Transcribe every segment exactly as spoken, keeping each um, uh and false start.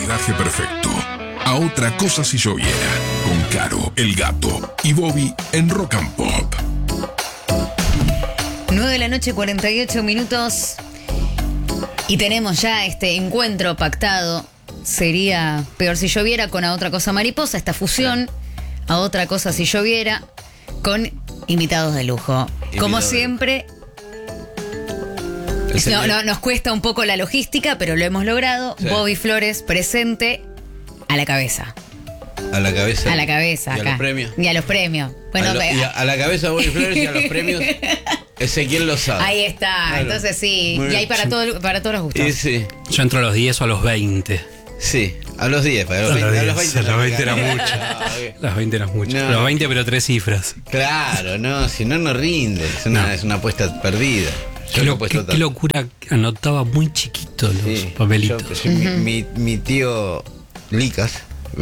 maridaje perfecto. A otra cosa si lloviera. Con Caro, el gato y Bobby en Rock and Pop. nueve de la noche, cuarenta y ocho minutos. Y tenemos ya este encuentro pactado. Sería peor si lloviera con A Otra Cosa Mariposa. Esta fusión, A Otra Cosa si lloviera, con invitados de lujo. Invitado Como siempre... No, no, nos cuesta un poco la logística, pero lo hemos logrado. Sí. Bobby Flores presente a la cabeza. A la cabeza. A la cabeza, y acá. A los premios. Y a los premios. Bueno, a, lo, y a, a la cabeza Bobby Flores y a los premios Ezequiel Lozada. Ahí está, claro. Entonces sí. Muy y hay para, todo, para todos los gustos. Y sí. Yo entro a los diez o a los veinte. Sí, a los diez. Para los veinte, a los veinte, a los veinte era mucho. Las veinte era mucho. No. Los veinte, pero tres cifras. Claro, no, si no, no rinde. Es una, no. es una apuesta perdida. Qué, lo, qué, qué locura, anotaba muy chiquito los sí, papelitos. Yo, sí, uh-huh. mi, mi, mi tío Licas,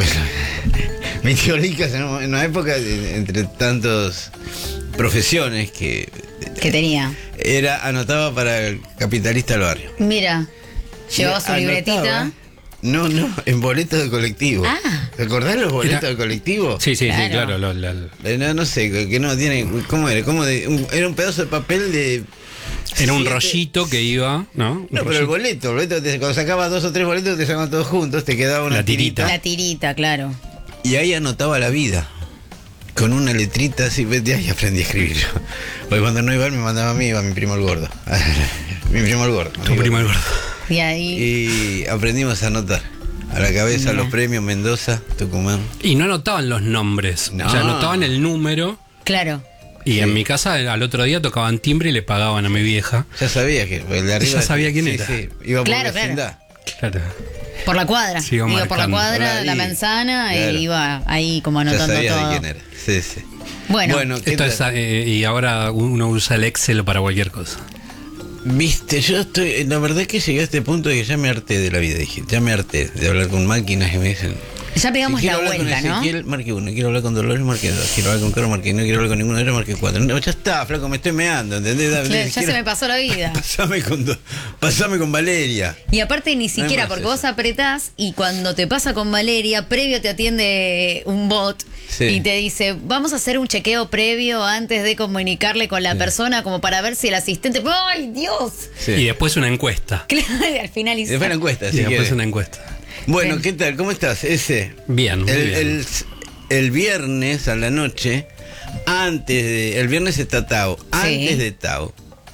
mi tío Licas en una época, entre tantas profesiones que, que tenía, era anotaba para el Capitalista del Barrio. Mira, llevaba su anotaba, libretita. No, no, en boletos de colectivo. Ah. ¿Te acordás los boletos era, de colectivo? Sí, sí, claro. sí, claro. Lo, lo, lo. No, no sé, que no tiene. ¿Cómo era? ¿Cómo de, un, era un pedazo de papel de. Era un rollito que iba, ¿no? Un no, rollito. Pero el boleto, el boleto te, cuando sacabas dos o tres boletos te sacaban todos juntos, te quedaba una la tirita. tirita. La tirita, claro. Y ahí anotaba la vida. Con una letrita así, y aprendí a escribir yo. Porque cuando no iba él me mandaba a mí, iba mi primo el gordo. mi primo el gordo. Tu primo el gordo. Y ahí. Y aprendimos a anotar. A la cabeza, Mira. Los premios Mendoza, Tucumán. Y no anotaban los nombres, no. O sea, anotaban el número. Claro. Y sí. en mi casa al otro día tocaban timbre y le pagaban a mi vieja. Ya sabía que el de arriba. Ya sabía quién sí, era. Sí, iba por claro, la claro. claro. Por la cuadra. Sí, iba, iba por la cuadra, ahí, la manzana, claro. E iba ahí como anotando ya sabía todo. De quién era. Sí, sí. Bueno, bueno esto es, eh, y ahora uno usa el Excel para cualquier cosa. Viste, yo estoy. La verdad es que llegué a este punto de que ya me harté de la vida, dije. Ya me harté de hablar con máquinas que me dicen. Ya pegamos si la vuelta, con Ezequiel, ¿no? Marqué uno, quiero hablar con Dolores, marqué dos, quiero hablar con Caro, marqué no quiero hablar con ninguno de ellos, marqué cuatro. No, ya está, flaco, me estoy meando, ¿entendés? Claro, ya quiero, se me pasó la vida. Pasame con, pasame con Valeria. Y aparte ni siquiera, no porque eso. vos apretás y cuando te pasa con Valeria, previo te atiende un bot sí. y te dice, vamos a hacer un chequeo previo antes de comunicarle con la sí. persona como para ver si el asistente... ¡Ay, Dios! Sí. Y después una encuesta. Claro, al final y después una encuesta. Y después una encuesta. Bueno, ¿qué tal? ¿Cómo estás? Ese. Bien, muy el, bien. El, el viernes a la noche, antes de. El viernes está Tao. Sí. Antes de Tao,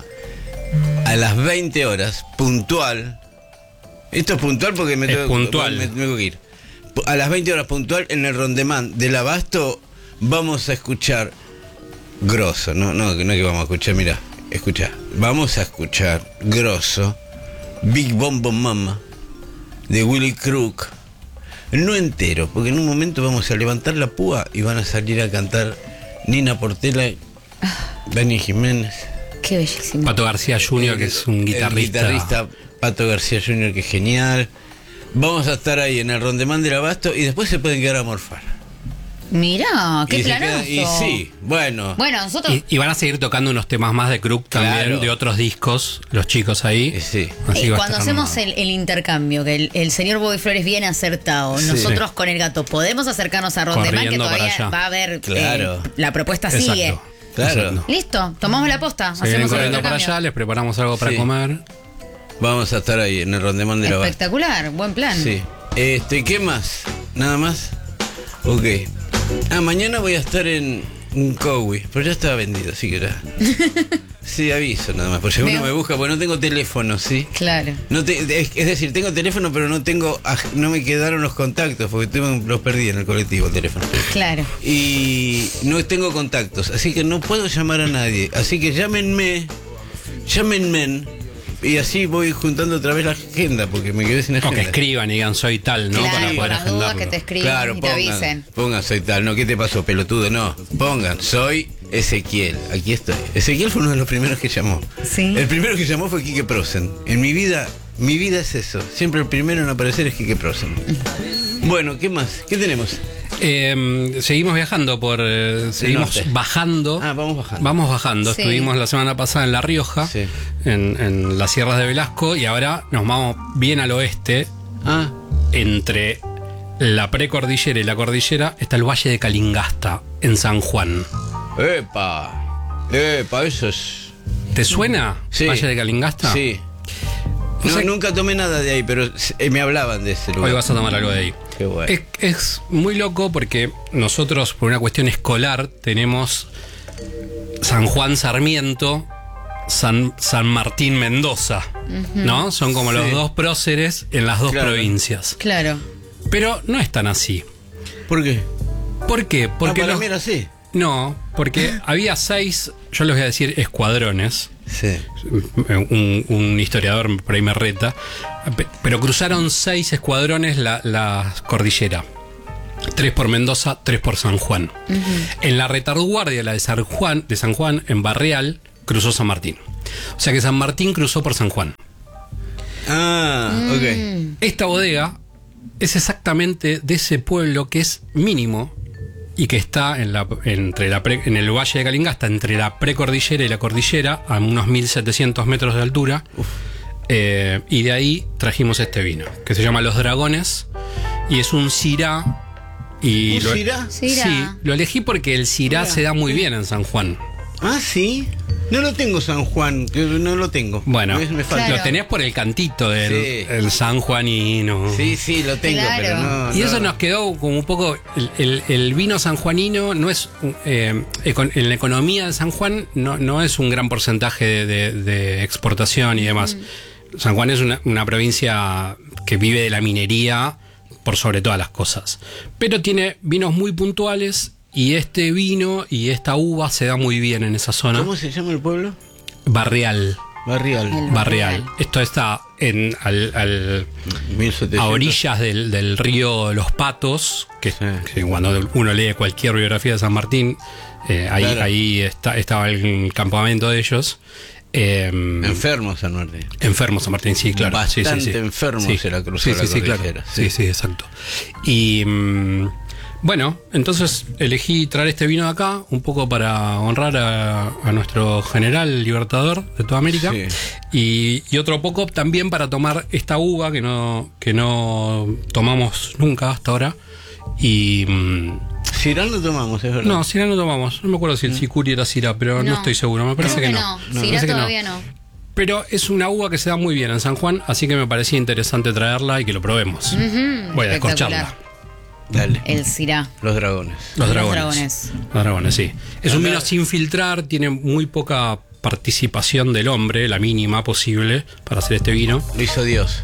a las veinte horas, puntual. Esto es puntual porque me, es tengo, puntual. me, me tengo que ir. A las veinte horas, puntual, en el Rondemán del Abasto, vamos a escuchar. Grosso, no, no, no que vamos a escuchar, mira, escucha. Vamos a escuchar Grosso, Big Bom Bom Mama, de Willy Crook, no entero, porque en un momento vamos a levantar la púa y van a salir a cantar Nina Portela, Dani Jiménez. Qué bellísimo. Pato García junior, que es un guitarrista. El guitarrista Pato García junior, que es genial. Vamos a estar ahí en el Rondemán del Abasto y después se pueden quedar a morfar. Mirá, qué y planazo. Queda, y sí, bueno. Bueno, nosotros... Y, y van a seguir tocando unos temas más de Crook también, claro. De otros discos, los chicos ahí. Y sí. Así y cuando hacemos el, el intercambio, que el, el señor Bobby Flores viene acertado, sí. Nosotros sí. Con el gato podemos acercarnos a Rondemán, que todavía va a haber... Claro. Eh, la propuesta Exacto. sigue. Claro. Exacto. Listo, tomamos la posta. Se vienen corriendo para allá, les preparamos algo para sí. comer. Vamos a estar ahí en el Rondemán de la Abasto. Espectacular, buen plan. Sí. Este, ¿qué más? ¿Nada más? Ok. Ah, mañana voy a estar en un Cowi, pero ya estaba vendido, así que era. Sí, aviso nada más, porque uno me busca, porque no tengo teléfono, ¿sí? Claro. No te, es, es decir, tengo teléfono, pero no tengo, no me quedaron los contactos, porque tengo, los perdí en el colectivo, el teléfono. Claro. Y no tengo contactos, así que no puedo llamar a nadie. Así que llámenme, llámenme. Y así voy juntando otra vez la agenda, porque me quedé sin agenda. O que escriban y digan soy tal, ¿no? Claro, para poder las dudas agendarlo. que te escriban claro, y pongan, te avisen. Pongan soy tal, no, ¿qué te pasó, pelotudo? No, pongan, soy Ezequiel, aquí estoy. Ezequiel fue uno de los primeros que llamó. Sí. El primero que llamó fue Quique Prosen. En mi vida, mi vida es eso. Siempre el primero en aparecer es Quique Prosen. Bueno, ¿qué más? ¿Qué tenemos? Eh, seguimos viajando por eh, seguimos norte. bajando ah vamos bajando vamos bajando sí. Estuvimos la semana pasada en La Rioja, sí. en, en las sierras de Velasco, y ahora nos vamos bien al oeste, ah entre la precordillera y la cordillera está el Valle de Calingasta, en San Juan. ¡Epa! ¡Epa! Eso es... ¿Te suena? Sí. Valle de Calingasta. Sí. O No, sea, nunca tomé nada de ahí, pero eh, me hablaban de ese lugar. hoy vas a tomar algo de ahí. Qué bueno. Es, es muy loco porque nosotros, por una cuestión escolar, tenemos San Juan Sarmiento, San, San Martín Mendoza, ¿no? Son como los Sí. dos próceres en las dos Claro. provincias. Claro. Pero no es tan así. ¿Por qué? ¿Por qué? Ah, Porque para los- mí era así. No, porque había seis, yo les voy a decir escuadrones. Sí. Un, un historiador por ahí me reta, pe- pero cruzaron seis escuadrones la, la cordillera. Tres por Mendoza, tres por San Juan. En la retaguardia, la de San Juan, de San Juan, en Barreal, cruzó San Martín. O sea que San Martín cruzó por San Juan. Ah, ok. Esta bodega es exactamente de ese pueblo que es mínimo y que está en, la, entre la pre- en el Valle de Calingasta, entre la precordillera y la cordillera, a unos mil setecientos metros de altura. Eh, y de ahí trajimos este vino, que se llama Los Dragones, y es un Syrah. Y ¿Un lo, Syrah? Syrah. Sí, lo elegí porque el Syrah Mirá. se da muy bien en San Juan. Ah, sí. No lo tengo San Juan, que no lo tengo. Bueno, me, me falta. Claro. lo tenés por el cantito del Sí. el San Juanino. Sí, sí, lo tengo, Claro. pero no. Y no. eso nos quedó como un poco. El, el- el vino sanjuanino no es. eh, econ- en la economía de San Juan no, no es un gran porcentaje de, de- de exportación y demás. San Juan es una, una provincia que vive de la minería por sobre todas las cosas. Pero tiene vinos muy puntuales y este vino y esta uva se da muy bien en esa zona. ¿Cómo se llama el pueblo? Barreal. Barrial. El- Barreal. Barreal. Esto está en, al- al, mil setecientos. a orillas del, del río Los Patos, que, Sí. que cuando uno lee cualquier biografía de San Martín, eh, ahí, Claro. ahí está, estaba el campamento de ellos. Eh, Enfermo San Martín. enfermo San Martín, sí, claro. Sí, sí, Bastante sí. enfermo Sí. se la cruzó Sí, la sí, sí, claro. cordillera, Sí, sí. sí, exacto. Y mm, bueno, entonces elegí traer este vino de acá, un poco para honrar a, a nuestro general libertador de toda América. Sí. Y, y otro poco también para tomar esta uva que no, que no tomamos nunca hasta ahora. Y mm, Syrah no tomamos, es verdad. no, Syrah no tomamos. No me acuerdo si el Sicuri era Syrah, pero no, No. estoy seguro. Me parece Creo que, que no. no. Me Syrah parece que todavía no. Pero es una uva que se da muy bien en San Juan, así que me parecía interesante traerla y que lo probemos. Voy a descorcharla. espectacular. Dale. El Syrah. Los dragones. Los Los dragones. dragones. Los dragones, sí. Es un Acá- vino sin filtrar, tiene muy poca participación del hombre, la mínima posible para hacer este vino. Lo hizo Dios.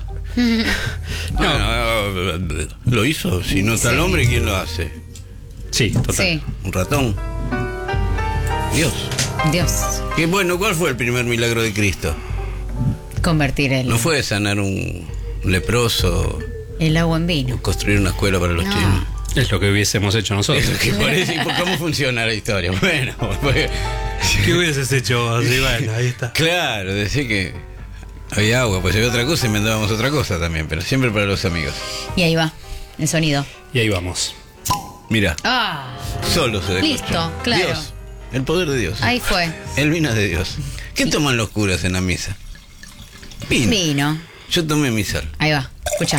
Bueno, lo hizo. Si no está el hombre, ¿quién lo hace? Sí, total. Sí. Un ratón. Dios. Dios. Qué bueno, ¿cuál fue el primer milagro de Cristo? Convertir el, No fue sanar un leproso el agua en vino. o construir una escuela para los No. chinos. Es lo que hubiésemos hecho nosotros. Eso que parece, ¿y por cómo funciona la historia? Bueno, pues, ¿Qué hubieses hecho así? Bueno, ahí está. claro, decir que había agua, pues había otra cosa y inventábamos otra cosa también, pero siempre para los amigos. Y ahí va. El sonido. Y ahí vamos. Mira, Ah. solo se descorchó. Listo, claro. Dios, el poder de Dios. Ahí fue. El vino de Dios. ¿Qué toman los curas en la misa? Vino. Vino. Yo tomé misal. Ahí va. Escucha.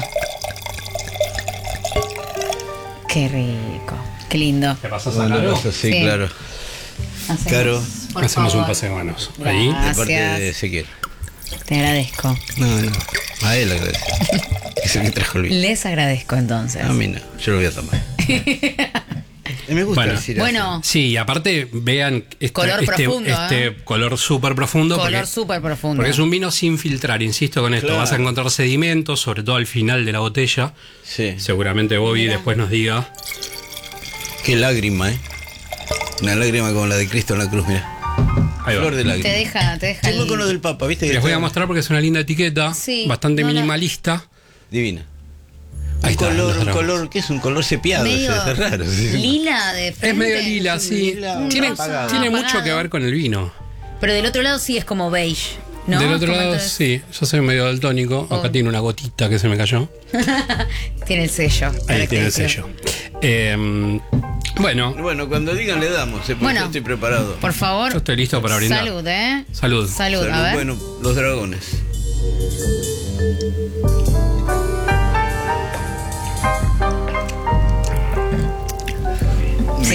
Qué rico. Qué lindo. ¿Te pasas Bueno, a eso sí, Sí. claro. Hacemos, Claro. por Hacemos un favor. paseo de manos. Ahí. De parte Gracias. de Ezequiel. Te agradezco. No, no. A él agradezco. Es el que trajo el vino. Les agradezco entonces. A mí no. Yo lo voy a tomar. Me gusta Bueno. el Syrah. Bueno, Sí, y aparte vean este, Color este, profundo, este ¿eh? color súper profundo. color porque- súper profundo. Porque es un vino sin filtrar, insisto con esto. Claro. Vas a encontrar sedimentos, sobre todo al final de la botella. Sí. Seguramente Bobby Mira. después nos diga. Qué lágrima, ¿eh? Una lágrima como la de Cristo en la cruz, mira. Ahí va. Flor de Te lágrima. deja, te deja. Tengo el- con lo del Papa, ¿viste? que Les voy a está mostrar porque es una linda etiqueta, Sí, bastante no la- minimalista. Divina. Ahí Un está, color, los un dragones. color, ¿qué es? Un color cepiado. medio se hace raro. sí. lila de frente. Es medio lila, sí. lila, un Tiene, apagado. tiene Apagado. mucho que ver con el vino. Pero del otro lado sí es como beige, ¿no? Del otro Como lado, entonces- sí. Yo soy medio daltónico. Acá Oh. tiene una gotita que se me cayó. Tiene el sello. Ahí tiene el característico. sello. Eh, bueno, Bueno, cuando digan le damos, ¿eh? Porque Bueno. yo estoy preparado. Por favor. yo estoy listo para brindar. Salud, ¿eh? Salud. Salud, a Salud. ver. Bueno, los dragones.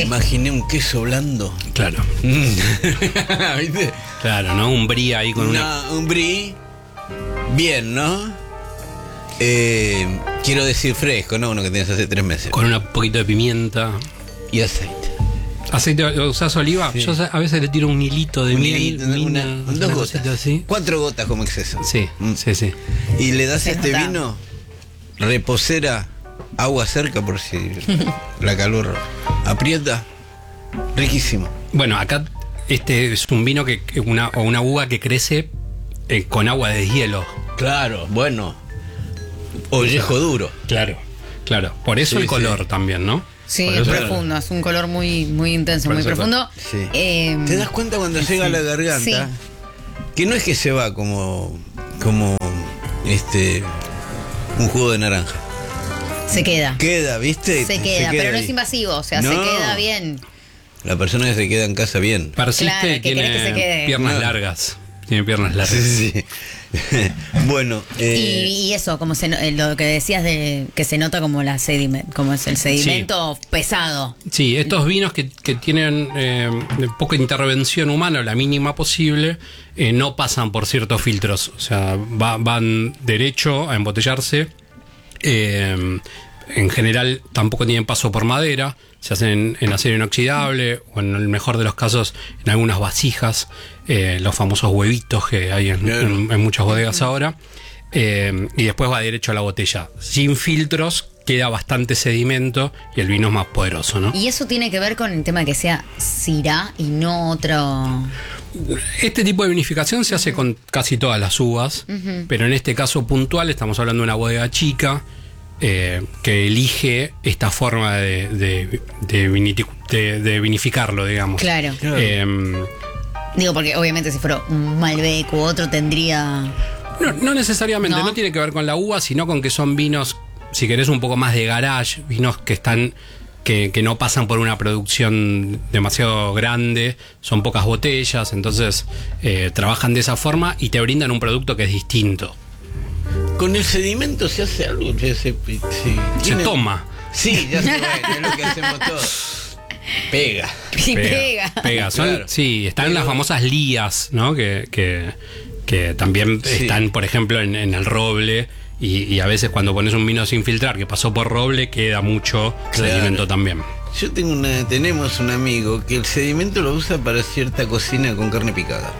Sí. imaginé un queso blando. Claro. ¿Viste? Claro, ¿no? Un brie ahí con una. Una- un brie. Bien, ¿no? Eh, quiero decir fresco, ¿no? Uno que tienes hace tres meses. Con un poquito de pimienta. Y aceite. ¿Aceite? ¿Usás oliva? Sí. Yo a veces le tiro un hilito de Un miel. hilito, mina, una- una dos cosita gotas. así. Cuatro gotas como exceso. Sí, Mm. sí, sí. Y le das Se este nota. vino, reposera, agua cerca por si la calor aprieta. Riquísimo. Bueno, acá este es un vino que que una, o una uva que crece eh, con agua de hielo. Claro, bueno. Ollejo duro. Claro, claro. Por eso Sí, el color sí. también, ¿no? Sí, Por es eso- profundo, es un color muy, muy intenso, Por muy eso- profundo. Sí. Eh, ¿Te das cuenta cuando llega a la garganta? Sí. Que no es que se va como. como. este. un jugo de naranja. se queda. Queda, ¿viste? Se queda, pero no ahí. es invasivo, o sea, No. se queda bien. La persona que se queda en casa bien. Persiste Claro, y que tiene querés que se quede. piernas No. largas. Tiene piernas largas. Sí, sí. Bueno, eh, Y, y eso, como se, no- eh, lo que decías de que se nota como la sedime- como es el sedimento pesado. Sí, estos vinos que, que tienen eh, poca intervención humana, la mínima posible, eh, no pasan por ciertos filtros. O sea, va- van derecho a embotellarse. Eh, en general tampoco tienen paso por madera. Se hacen en, en acero inoxidable o en el mejor de los casos en algunas vasijas, eh, los famosos huevitos que hay en, Claro. en- en muchas bodegas ahora. Eh, y después va derecho a la botella. Sin filtros queda bastante sedimento y el vino es más poderoso, ¿no? Y eso tiene que ver con el tema de que sea Syrah y no otro. Este tipo de vinificación se hace con casi todas las uvas, pero en este caso puntual estamos hablando de una bodega chica eh, que elige esta forma de, de- de viniti- de- de vinificarlo, digamos. Claro. Claro. Eh, Digo, porque obviamente si fuera un Malbec u otro tendría. no, no necesariamente, ¿No? no tiene que ver con la uva, sino con que son vinos, si querés, un poco más de garage, vinos que están... Que, que no pasan por una producción demasiado grande, son pocas botellas, entonces eh, trabajan de esa forma y te brindan un producto que es distinto. con el sedimento se hace algo. Se, se, sí. Se Tiene- toma. Sí, ya se ve, es lo que hacemos todos. Pega. Y pega. Pega. Son, Claro. Sí, están Pero- las famosas lías, ¿no? Que, que, que también Sí. están, por ejemplo, en, en el roble. Y, y a veces cuando pones un vino sin filtrar que pasó por roble, queda mucho Claro. sedimento también. Yo tengo una, tenemos un amigo que el sedimento lo usa para cierta cocina con carne picada.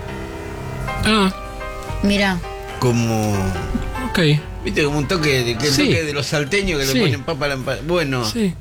Ah, Mira, Como, ok. viste, como un toque de, que el Sí. toque de los salteños que Sí. le ponen papa a la empa- Bueno, Sí.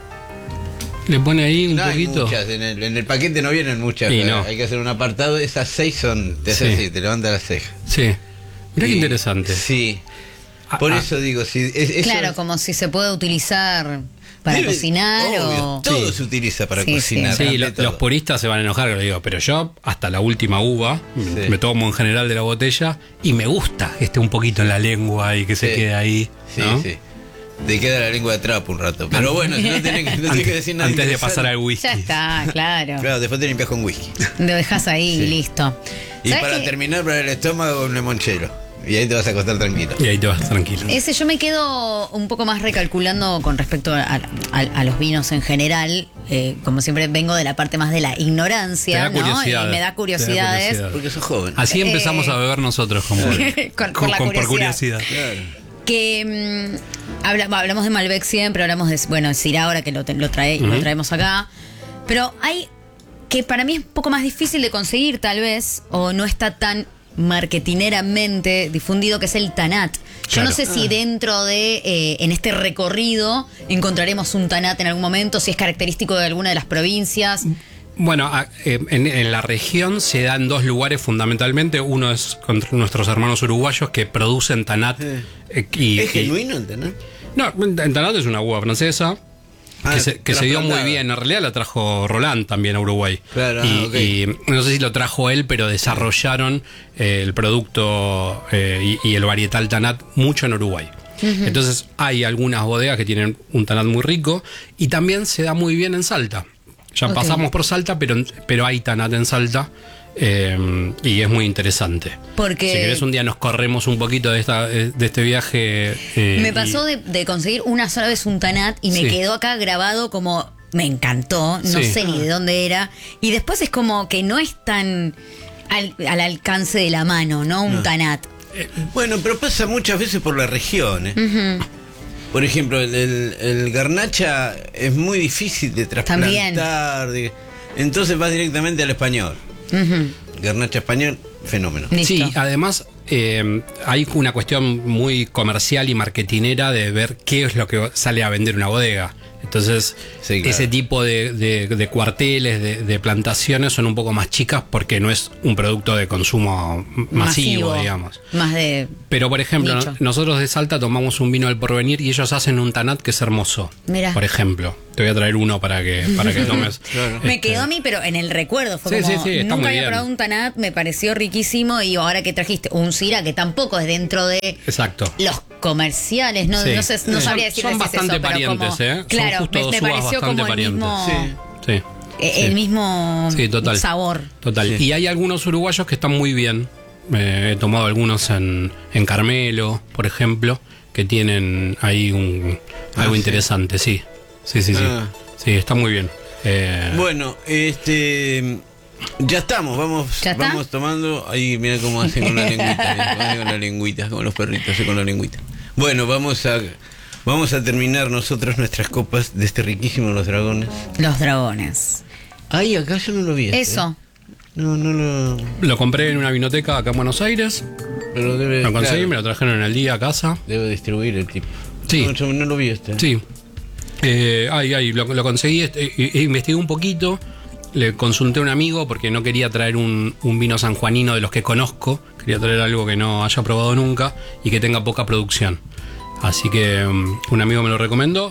Le pone ahí un no hay poquito. muchas, en el, en el paquete no vienen muchas. Y no. Hay que hacer un apartado. Esas seis son, te hace Sí. así, te levanta la ceja. Sí. Mirá qué Y- interesante. Sí. Ah, Por ah. eso digo, si es, eso claro, es- como si se puede utilizar para debe- cocinar obvio, o. todo Sí. se utiliza para Sí, cocinar. Sí, ante lo- todo. los puristas se van a enojar, que lo digo, pero yo hasta la última uva Sí. me tomo en general de la botella y me gusta que esté un poquito en la lengua y que se Sí. quede ahí. Sí, ¿no? sí. Te queda la lengua de trapo un rato. Pero bueno, si no tenés que, no tenés que decir nada. Antes de interesante. pasar al whisky. Ya está, claro. Claro, después te limpias con whisky. Lo dejas ahí Sí. y listo. Y ¿Sabes para qué? terminar, para el estómago, un limonchelo. Y ahí te vas a acostar tranquilo. Y ahí te vas tranquilo. Ese yo me quedo un poco más recalculando con respecto a, a- a los vinos en general. Eh, como siempre vengo de la parte más de la ignorancia, Te da ¿no? curiosidad. Y me Te da da curiosidades. curiosidad. Porque sos joven. Así empezamos Eh, a beber nosotros como Con- por la curiosidad. curiosidad. Claro. Que mm, habla- hablamos de Malbec siempre, hablamos de, bueno, Syrah ahora que lo, te- lo, trae, lo Ujú. traemos acá. Pero hay que para mí es un poco más difícil de conseguir tal vez, o no está tan marketineramente difundido, que es el Tanat. Yo Claro. no sé si dentro de, eh, en este recorrido, encontraremos un Tanat en algún momento, si es característico de alguna de las provincias. Bueno, a- eh, en, en la región se da en dos lugares fundamentalmente. Uno es con nuestros hermanos uruguayos que producen Tanat. Sí. eh, y, ¿Es y- genuino, ¿entendés? No, Tanat es una uva francesa. Ah, que se, que se dio muy trasplantada. bien. En realidad la trajo Roland también a Uruguay. Claro, ah, y, ok. y no sé si lo trajo él, pero desarrollaron eh, el producto eh, y, y el varietal Tanat mucho en Uruguay. Entonces hay algunas bodegas que tienen un Tanat muy rico y también se da muy bien en Salta. Ya Ok. pasamos por Salta, pero, pero hay Tanat en Salta. eh, y es muy interesante. Porque- Si querés un día nos corremos un poquito de, esta, de este viaje. eh, Me y- pasó de, de conseguir una sola vez un Tanat y me Sí. quedó acá grabado como me encantó, no Sí. sé ni de dónde era. Y después es como que no es tan al, al alcance de la mano, ¿no? Un No. Tanat. Bueno, pero pasa muchas veces por la región, ¿eh? Ujú. Por ejemplo, el, el- el garnacha es muy difícil de trasplantar. de- entonces vas directamente al español. Ujú. Garnacha español, fenómeno. Listo. Sí, además eh, hay una cuestión muy comercial y marketinera de ver qué es lo que sale a vender una bodega. Entonces, Sí, claro. ese tipo de, de- de cuarteles, de, de plantaciones son un poco más chicas porque no es un producto de consumo masivo, digamos. Más de. Pero, por ejemplo, Nicho. no- nosotros de Salta tomamos un vino del Porvenir y ellos hacen un Tanat que es hermoso. Mirá. Por ejemplo, te voy a traer uno para que, para que tomes. Claro. Me Este, quedó a mí, pero en el recuerdo. Fue Sí, como, sí, sí, está nunca muy había bien. probado un Tanat, me pareció riquísimo. Y ahora que trajiste un Syrah, que tampoco es dentro de Exacto. los comerciales, no, Sí. no sé, no Son- sabría decir son si es bastante eso, pero parientes, como, ¿eh? Son Claro, justo me, dos me uvas pareció bastante como el parientes. mismo, Sí. Sí. eh, Sí. el mismo Sí, total. sabor. Total. Sí. Y hay algunos uruguayos que están muy bien. Eh, he tomado algunos en, en Carmelo, por ejemplo, que tienen ahí un algo Ah, sí. interesante, sí. Sí, sí, sí. Ah. Sí, está muy bien. Eh, Bueno, este. Ya estamos, vamos, ¿Ya está? vamos tomando. Ahí, mira cómo hacen con la lengüita, mira cómo hacen con la lengüita, como los perritos hacen con la lengüita. Bueno, vamos a vamos a terminar nosotros nuestras copas de este riquísimo Los Dragones. Los dragones. Ay, acá yo no lo vi. este, Eso. ¿eh? No, no lo. lo compré en una vinoteca acá en Buenos Aires. Pero debe. Lo conseguí, claro, me lo trajeron en el día a casa. debe distribuir el tipo. Sí. No, yo no lo vi este. Sí. Eh, ay, ay, lo, lo conseguí, este, e- e investigué un poquito. Le consulté a un amigo porque no quería traer un, un vino sanjuanino de los que conozco. Quería traer algo que no haya probado nunca y que tenga poca producción. Así que um, un amigo me lo recomendó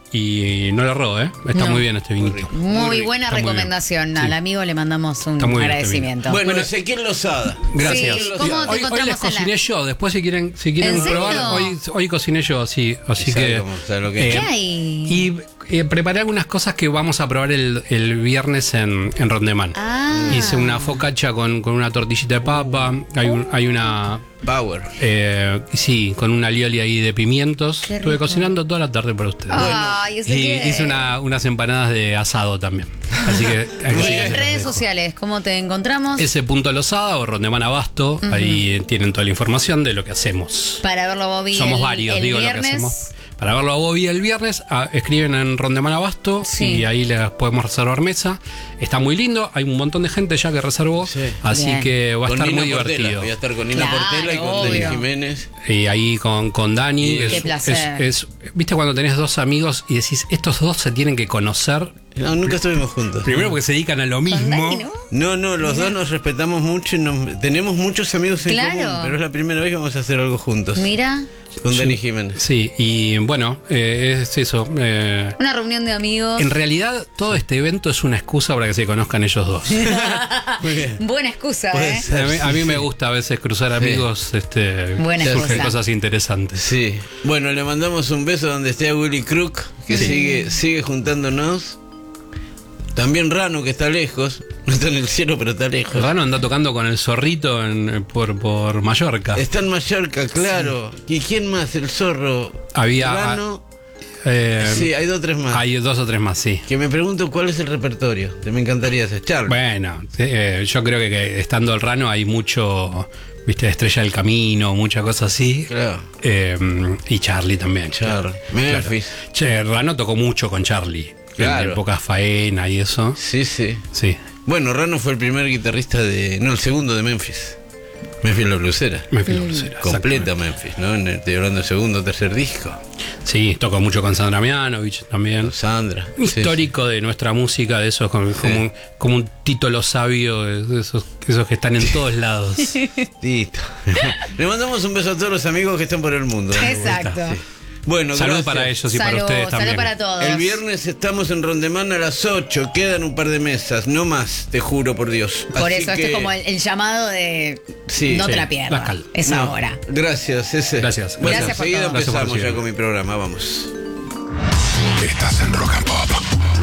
y no le erró, ¿eh? Está No. muy bien este vinito. Muy rico. Muy rico. buena Está muy bien. recomendación. Sí. Al amigo le mandamos un Está muy bien este agradecimiento. Bueno, Bueno, Ezequiel Lozada. Gracias. Sí, ¿cómo te Hoy, hoy encontramos les en la- cociné yo, después si quieren, si quieren ¿En serio? probar, hoy, hoy cociné yo, sí, así ¿Y sabe que... cómo- sabe lo que es? ¿Qué hay? Y eh, preparé algunas cosas que vamos a probar el, el viernes en, en Rondemán. Ah. Hice una focaccia con, con una tortillita de papa, hay, un- hay una... Power. eh, sí, con una alioli ahí de pimientos. Qué Estuve rico. cocinando toda la tarde para ustedes. Ay, y Ezequiel. hice una- unas empanadas de asado también. Así que... así Y que en se los redes dejo. sociales, ¿cómo te encontramos? Ese punto Lozada o Rondemán Abasto, ahí eh, tienen toda la información de lo que hacemos. Para verlo, Bobby. Somos el, varios, el digo viernes. lo que hacemos. Para verlo a Bobby el viernes, a- escriben en Rondemán Abasto Sí. y ahí les podemos reservar mesa. Está muy lindo, hay un montón de gente ya que reservó, Sí. así Bien. que va a Con estar Nina muy Portela. divertido. Voy a estar con Nina Claro, Portela y con Dani obvio. Jiménez. Y ahí con, con Dani, Qué es, placer. es- es- viste cuando tenés dos amigos y decís, estos dos se tienen que conocer. No, nunca estuvimos juntos. Primero porque se dedican a lo Con mismo. Dani, ¿no? No, no, los dos nos respetamos mucho y nos- tenemos muchos amigos en Claro. común, pero es la primera vez que vamos a hacer algo juntos. Mira, Con Dani Jiménez. Sí, y bueno, eh, es eso. eh, una reunión de amigos. en realidad, todo este evento es una excusa para que se conozcan ellos dos. Muy bien. Buena excusa, Puede ¿eh? ser. A mí, a mí Sí, me sí. gusta a veces cruzar amigos, este, Buena surgen excusa. cosas interesantes. Sí. Bueno, le mandamos un beso donde esté a Willy Crook, que sigue, sigue juntándonos. También Rano, que está lejos. No está en el cielo, pero está lejos. Rano anda tocando con el zorrito en- por, por Mallorca. Está en Mallorca, claro. ¿Y quién más? El zorro. Había- Rano. Eh, Sí, hay dos o tres más. hay dos o tres más, sí. Que me pregunto cuál es el repertorio. Me encantaría hacer. Charlie. Bueno, eh, yo creo que, que estando el Rano hay mucho, viste, Estrella del Camino, mucha cosa así. Claro. Eh, y Charlie también. Charlie. Memphis. Che, Rano tocó mucho con Charlie. Claro. En época faena y eso. Sí, sí. Sí. Bueno, Rano fue el primer guitarrista de. No, el segundo de Memphis. Memphis la blusera. Me fui a la blusera, Completa exactamente. Memphis, ¿no? En el- Estoy hablando del segundo o tercer disco. Sí, tocó mucho con Sandra Mianovich también. Sandra. Un Sí, histórico de nuestra música, de esos como, como, un, como un Tito Lo Sabio, de esos, esos que están en todos lados. sí. Tito. Le mandamos un beso a todos los amigos que están por el mundo. dando Exacto. vueltas, sí. Bueno, Salud gracias. para ellos y Salud, para ustedes salud también. para todos. El viernes estamos en Rondemán a las ocho. Quedan un par de mesas, no más, te juro por Dios. Por Así eso, que- este es como el, el llamado de Sí, no sí. te la La pierdas. cal. Es No, ahora. Gracias, ese. Gracias. Bueno, Gracias por enseguida todo. Gracias por empezamos ya recibirme. con mi programa, vamos. Estás en Rock and Pop.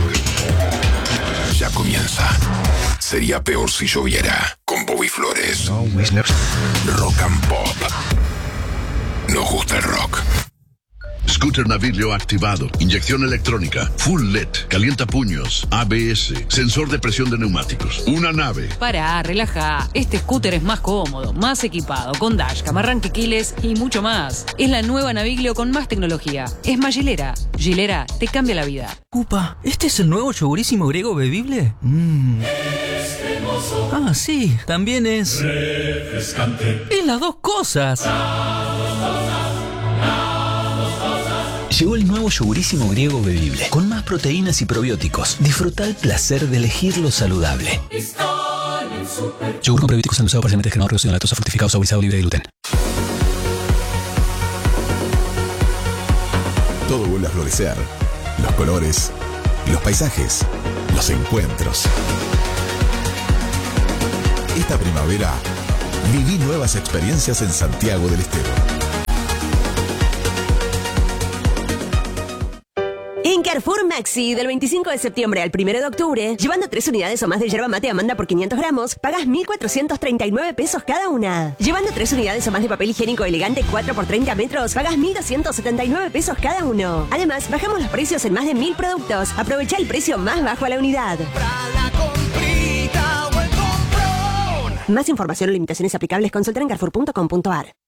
Ya comienza. Sería peor si lloviera. Con Bobby Flores. Rock and Pop. Nos gusta el rock. Scooter Navilio activado, inyección electrónica, full L E D, calienta puños, A B S, sensor de presión de neumáticos. Una nave. Pará, relaja. Este scooter es más cómodo, más equipado, con dashcam, arranque quiles y mucho más. Es la nueva Naviglio con más tecnología. Es más Gilera. Gilera te cambia la vida. Upa, ¿este es el nuevo yogurísimo griego bebible? Mmm. Ah, sí, también es... refrescante. Es las dos cosas. Llegó el nuevo yogurísimo griego bebible, con más proteínas y probióticos. Disfruta el placer de elegir lo saludable. Yogur con probióticos endulzado parcialmente descremado, reducido en lactosa, fructificado, saborizado, libre de gluten. Todo vuelve a florecer. Los colores, los paisajes, los encuentros. Esta primavera, viví nuevas experiencias en Santiago del Estero. En Carrefour Maxi, del veinticinco de septiembre al primero de octubre, llevando tres unidades o más de yerba mate Amanda por quinientos gramos, pagas mil cuatrocientos treinta y nueve pesos cada una. Llevando tres unidades o más de papel higiénico elegante cuatro por treinta metros, pagas mil doscientos setenta y nueve pesos cada uno. Además, bajamos los precios en más de mil productos. Aprovecha el precio más bajo a la unidad. Más información o limitaciones aplicables, consulta en carrefour punto com punto a r.